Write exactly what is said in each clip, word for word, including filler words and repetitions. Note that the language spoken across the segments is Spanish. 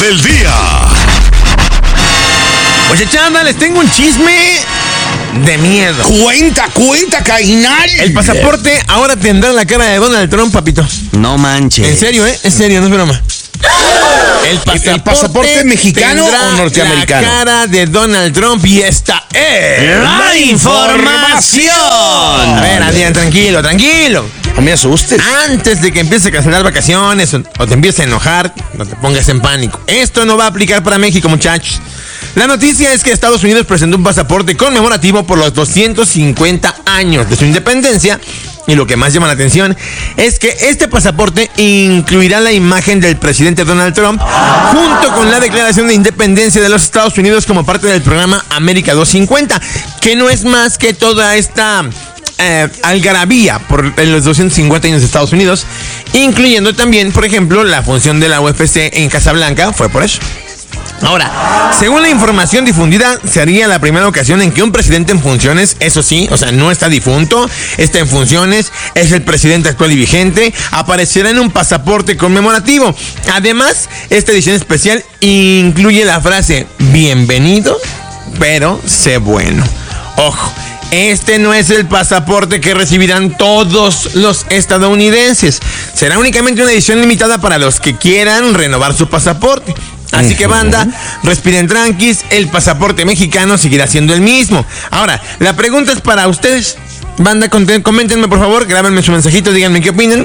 del día. Oye, chanda, les tengo un chisme de miedo. Cuenta, cuenta, Cainal. El pasaporte ahora tendrá la cara de Donald Trump, papito. No manches. En serio, ¿eh? En serio, no es broma. El pasaporte, ¿El pasaporte mexicano o norteamericano? La cara de Donald Trump y esta es la información. A ver, Adrián, tranquilo, tranquilo. No me asustes. Antes de que empiece a cancelar vacaciones o, o te empieces a enojar, no te pongas en pánico. Esto no va a aplicar para México, muchachos. La noticia es que Estados Unidos presentó un pasaporte conmemorativo por los doscientos cincuenta años de su independencia. Y lo que más llama la atención es que este pasaporte incluirá la imagen del presidente Donald Trump junto con la declaración de independencia de los Estados Unidos como parte del programa América doscientos cincuenta, que no es más que toda esta eh, algarabía por los doscientos cincuenta años de Estados Unidos, incluyendo también, por ejemplo, la función de la U F C en Casablanca, fue por eso. Ahora, según la información difundida, sería la primera ocasión en que un presidente en funciones, eso sí, o sea, no está difunto, está en funciones, es el presidente actual y vigente, aparecerá en un pasaporte conmemorativo. Además, esta edición especial incluye la frase, bienvenido, pero sé bueno. Ojo. Este no es el pasaporte que recibirán todos los estadounidenses. Será únicamente una edición limitada para los que quieran renovar su pasaporte. Así que, banda, respiren tranquis, el pasaporte mexicano seguirá siendo el mismo. Ahora, la pregunta es para ustedes. Banda, coméntenme, por favor, grábenme su mensajito, díganme qué opinan.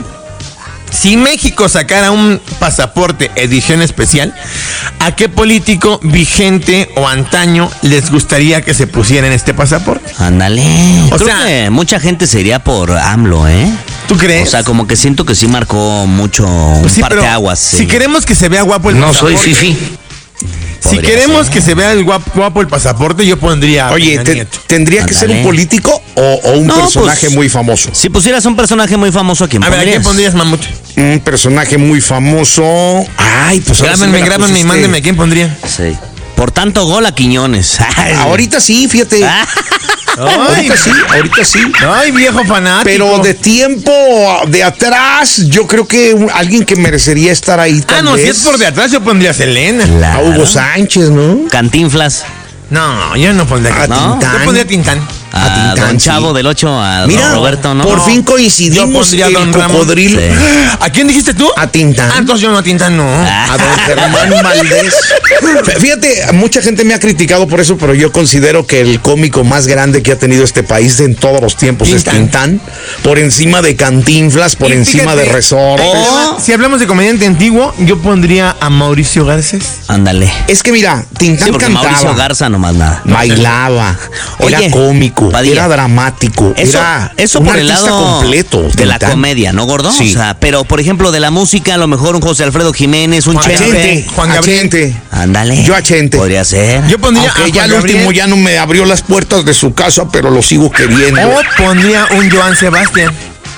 Si México sacara un pasaporte edición especial, ¿a qué político vigente o antaño les gustaría que se pusiera en este pasaporte? Ándale. O Creo sea, que mucha gente se iría por AMLO, ¿eh? ¿Tú crees? O sea, como que siento que sí marcó mucho un Pues sí, pero parteaguas. Sí. si queremos que se vea guapo el No pasaporte. soy fifi. Si Podría queremos ser. que se vea el guapo, guapo el pasaporte, yo pondría. a Oye, Peña te- Nieto. ¿tendría que ser Ándale. un político o, o un No, personaje pues, muy famoso? Si pusieras un personaje muy famoso, ¿a quién A ver, ¿a quién pondrías? pondrías, Mamut? Un personaje muy famoso. Ay, pues ahora sí Grábenme, me la grábenme y pusiste. mándenme, ¿a quién pondría? Sí. Por tanto gol a Quiñones. Ahorita sí, fíjate. Ah. Ahorita sí, ahorita sí. Ay, viejo fanático. Pero de tiempo de atrás, yo creo que un- alguien que merecería estar ahí Ah, tal no, si vez. es por de atrás, yo pondría a Selena. A Claro. Hugo Sánchez, ¿no? Cantinflas. No, yo no pondría A ¿No? Tintán. Yo pondría a Tintán. A, A Tintán, Don sí. Chavo del ocho, a Mira, Don Roberto, ¿no? por fin Yo coincidimos pondría a el Don Ramón. cocodrilo. Sí. ¿A quién dijiste tú? A Tintán. Ah, entonces yo no, a Tintán no. A don Germán Valdés. Fíjate, mucha gente me ha criticado por eso, pero yo considero que el cómico más grande que ha tenido este país en todos los tiempos Tintán. es Tintán. Por encima de Cantinflas, por Y encima fíjate, de Resortes. Oh. Si hablamos de comediante antiguo, yo pondría a Mauricio Garcés. Ándale. Es que mira, Tintán Sí, porque cantaba, Mauricio Garza nomás nada. bailaba, Oye, era cómico, Padilla, era dramático, Eso, era eso un por el artista lado completo. de la Tintán. comedia, ¿no, gordo? Sí. O sea, pero por ejemplo, de la música, a lo mejor un José Alfredo Jiménez, un Juan Chente. Chente, Juan a Gabriel. Chente. Ándale. Yo a Chente. Podría ser. Yo pondría Aunque a ya Juan el Gabriel. último ya no me abrió las puertas de su casa, pero lo sigo queriendo. O pondría un Joan Sebastián.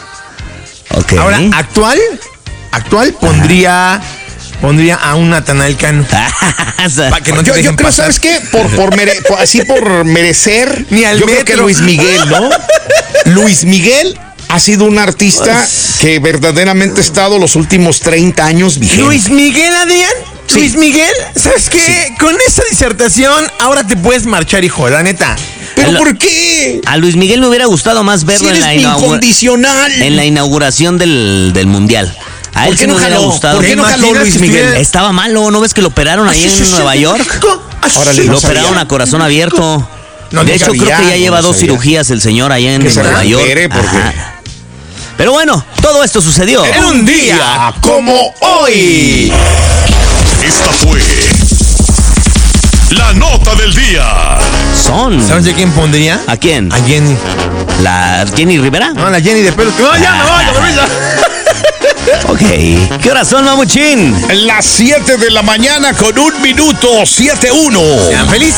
Ok. Ahora, actual, actual pondría, pondría a un Natanael Cano. O sea, Pa' que no te Yo, yo dejen creo, pasar. ¿sabes qué? Por, por mere- por- así por merecer, Ni al yo creo que metro. Luis Miguel, ¿no? Luis Miguel ha sido un artista que verdaderamente ha estado los últimos treinta años vigente. Luis Miguel, Adrián. Sí. Luis Miguel, ¿sabes qué? Sí. Con esa disertación, ahora te puedes marchar, hijo, la neta. ¿Pero El- por qué? a Luis Miguel me hubiera gustado más Si verlo en eres la, inaugura- incondicional. en la inauguración del, del Mundial. A él ¿Por qué sí no me hubiera jaló? gustado. ¿Por qué no ¿Te jaló imaginas Luis que Miguel? estuviera- Estaba malo, ¿no ves que lo operaron ahí en Nueva York? Órale, Lo no sabía. operaron a corazón abierto. No, de no hecho, sabía, creo que ya no lleva dos sabía. cirugías el señor allá en Que se Nueva York. recupere, porque- Ajá. Pero bueno, todo esto sucedió. En un día como hoy. Esta fue la nota del día. Son. ¿Sabes de quién pondría? ¿A quién? A Jenny. ¿La Jenny Rivera? No, la Jenny de pelo. No, ya me voy, con permiso. Ok. ¿Qué horas son, Mamuchín? Las siete de la mañana con un minuto, siete uno. Sean felices.